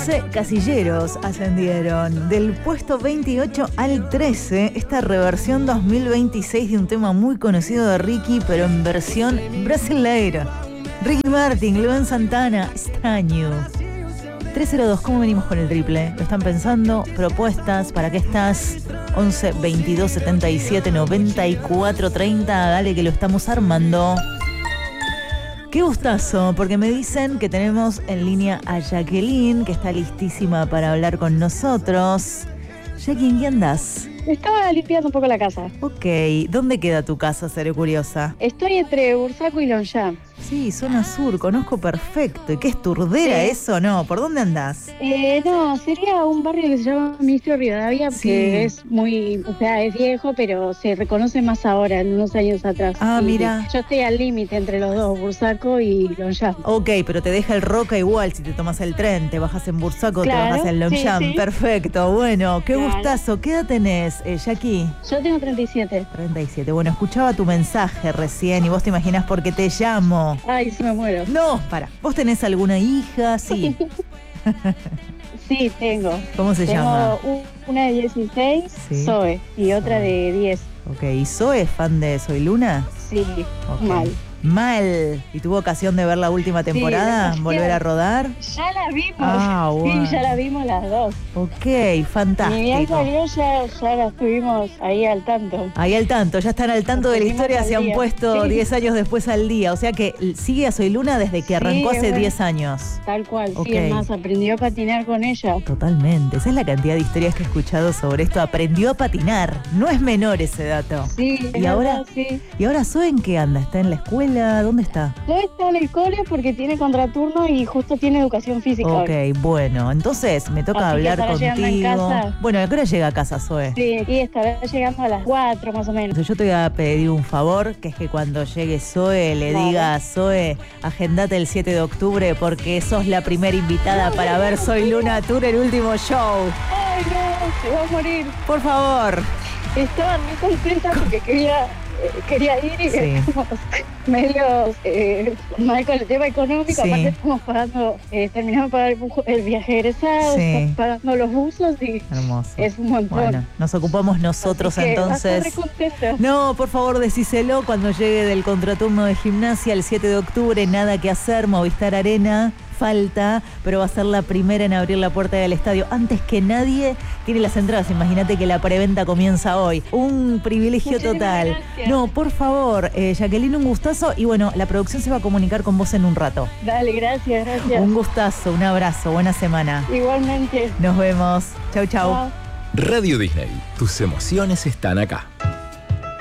11 casilleros ascendieron del puesto 28 al 13. Esta reversión 2026 de un tema muy conocido de Ricky, pero en versión brasileira. Ricky Martin, Luan Santana, Extraño. 302, ¿cómo venimos con el triple? ¿Lo están pensando? ¿Propuestas? ¿Para qué estás? 11 22 77 94 30. Dale que lo estamos armando. Qué gustazo, porque me dicen que tenemos en línea a Jacqueline, que está listísima para hablar con nosotros. Jacqueline, ¿en qué andás? Estaba limpiando un poco la casa. Ok, ¿dónde queda tu casa? Seré curiosa. Estoy entre Bursaco y Longchamp. Sí, zona sur, conozco perfecto. ¿Y qué es Turdera eso? No, ¿por dónde andás? No, sería un barrio que se llama Ministro Rivadavia, Sí. que es muy, o sea, es viejo, pero se reconoce más ahora, en unos años atrás. Ah, Y mira. yo estoy al límite entre los dos, Bursaco y Longchamp. Ok, pero te deja el Roca igual si te tomas el tren, te bajas en Bursaco, Claro, te bajas en Longchamp. sí, sí. Perfecto, bueno, qué Claro. gustazo. ¿Qué edad tenés, Jackie? Yo tengo 37. 37. Bueno, escuchaba tu mensaje recién y vos te imaginás por qué te llamo. Ay, sí me muero. No, para. ¿Vos tenés alguna hija? Sí. Sí, tengo. ¿Cómo se llama? Tengo una de 16, Sí. Zoe, y otra Zoe. de 10. Ok, ¿y Zoe es fan de Soy Luna? Sí, Ok. mal. Mal. ¿Y tuvo ocasión de ver la última temporada? demasiado. ¿Volver a rodar? Ya la vimos. Ah, bueno. Sí, ya la vimos las dos. Ok, Ni bien fantástico. salió, ya la estuvimos ahí al tanto. Ahí al tanto, ya están al tanto de la Pusimos historia, al se han día. puesto Sí. 10 años después al día. O sea que sigue a Soy Luna desde que Sí, arrancó hace bueno. 10 años. Tal cual, Ok. sí, es más, aprendió a patinar con ella. Totalmente. Esa es la cantidad de historias que he escuchado sobre esto. Aprendió a patinar. No es menor ese dato. Sí, ¿Y ahora? sí. ¿Y ahora Zoe en qué anda? ¿Está en la escuela? ¿Dónde está? Zoe está en el cole porque tiene contraturno y justo tiene educación física. Ok, hoy. bueno. Entonces me toca Así que hablar estará llegando en contigo. casa. Bueno, ¿a qué hora llega a casa, Zoe? Sí, y estará llegando a las 4 más o menos. Entonces yo te voy a pedir un favor, que es que cuando llegue Zoe le Vale. diga a Zoe, agendate el 7 de octubre porque sos la primera invitada para ver Soy Luna Tour, el último show. Ay, no, se va a morir. Por favor. Estaba muy contenta porque quería ir y Sí. estamos medio mal con el tema económico. Sí. Aparte estamos pagando, terminamos de pagar el viaje egresado, Sí. estamos pagando los buzos y Hermoso. es un montón. Bueno, nos ocupamos nosotros Así que va a estar entonces. re contenta. No, por favor, decíselo cuando llegue del contraturno de gimnasia el 7 de octubre. Nada que hacer, Movistar Arena. Falta, pero va a ser la primera en abrir la puerta del estadio. Antes que nadie tiene las entradas. Imagínate que la preventa comienza hoy. Un privilegio Muchísimas total. gracias. No, por favor, Jacqueline, un gustazo. Y bueno, la producción se va a comunicar con vos en un rato. Dale, gracias. Un gustazo, un abrazo, buena semana. Igualmente. Nos vemos. Chau, chau. Chao. Radio Disney, tus emociones están acá.